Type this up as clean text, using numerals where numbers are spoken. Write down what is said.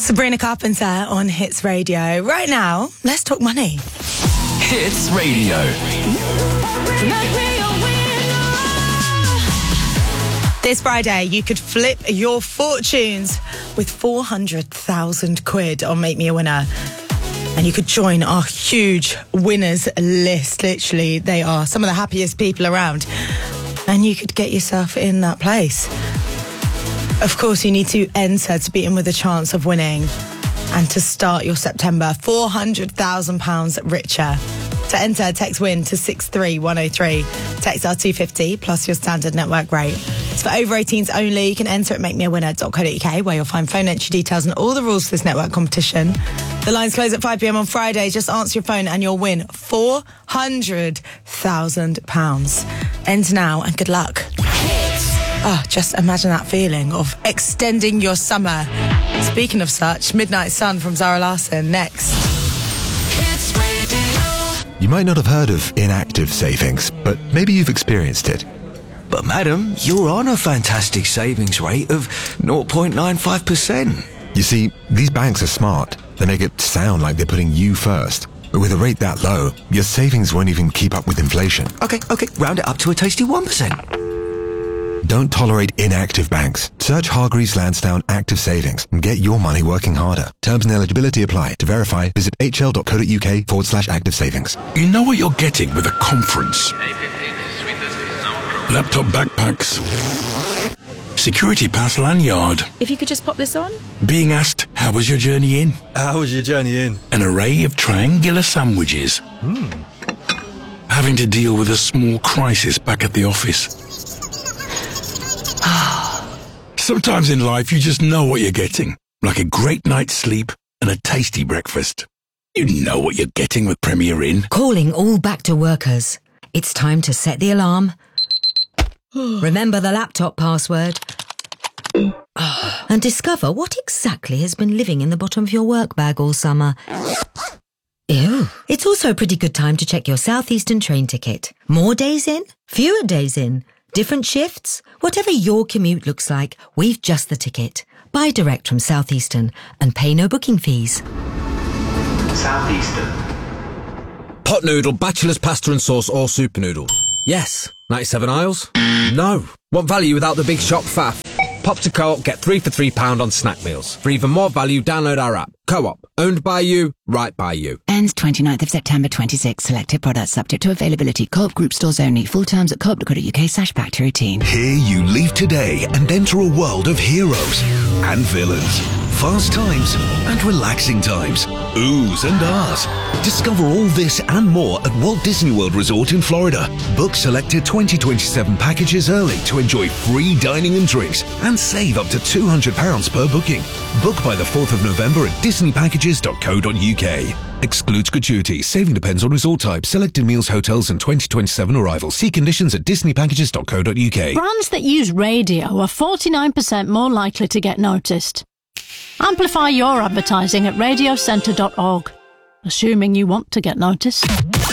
Sabrina Carpenter on Hits Radio. Right now, let's talk money. Hits Radio. This Friday, you could flip your fortunes with 400,000 quid on Make Me a Winner. And you could join our huge winners list. Literally, they are some of the happiest people around. And you could get yourself in that place. Of course, you need to enter to be in with a chance of winning and to start your September £400,000 richer. To enter, text WIN to 63103. Text R250 plus your standard network rate. It's for over 18s only. You can enter at makemeawinner.co.uk where you'll find phone entry details and all the rules for this network competition. The lines close at 5 p.m. on Friday. Just answer your phone and you'll win £400,000. Enter now and good luck. Oh, just imagine that feeling of extending your summer. Speaking of such, Midnight Sun from Zara Larsson next. You might not have heard of inactive savings, but maybe you've experienced it. But madam, you're on a fantastic savings rate of 0.95%. You see, these banks are smart. They make it sound like they're putting you first. But with a rate that low, your savings won't even keep up with inflation. Okay, round it up to a tasty 1%. Don't tolerate inactive banks. Search Hargreaves Lansdown Active Savings and get your money working harder. Terms and eligibility apply. To verify, visit hl.co.uk/active savings. You know what you're getting with a conference. Laptop backpacks. Security pass lanyard. If you could just pop this on. Being asked, how was your journey in? How was your journey in? An array of triangular sandwiches. Having to deal with a small crisis back at the office. Sometimes in life, you just know what you're getting. Like a great night's sleep and a tasty breakfast. You know what you're getting with Premier Inn. Calling all back to workers. It's time to set the alarm. Remember the laptop password. And discover what exactly has been living in the bottom of your work bag all summer. Ew. It's also a pretty good time to check your Southeastern train ticket. More days in, fewer days in. Different shifts? Whatever your commute looks like, we've just the ticket. Buy direct from Southeastern and pay no booking fees. Southeastern. Pot noodle, bachelor's pasta and sauce or super noodle? Yes. 97 aisles? No. Want value without the big shop faff? Pop to Co-op, get 3 for £3 on snack meals. For even more value, download our app. Co-op. Owned by you, right by you. Ends 29th of September 26. Selected products subject to availability. Co-op group stores only. Full terms at coop.co.uk/back to routine. Here you leave today and enter a world of heroes and villains. Fast times and relaxing times. Oohs and ahs. Discover all this and more at Walt Disney World Resort in Florida. Book selected 2027 packages early to enjoy free dining and drinks and save up to £200 per booking. Book by the 4th of November at disneypackages.co.uk. Excludes gratuity. Saving depends on resort type. Selected meals, hotels and 2027 arrivals. See conditions at disneypackages.co.uk. Brands that use radio are 49% more likely to get noticed. Amplify your advertising at radiocentre.org, assuming you want to get noticed.